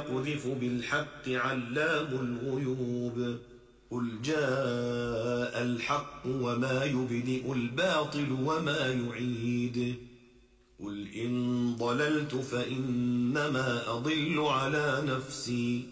يقذف بالحق علام الغيوب قل جاء الحق وما يبدئ الباطل وما يعيد قل إن ضللت فإنما أضل على نفسي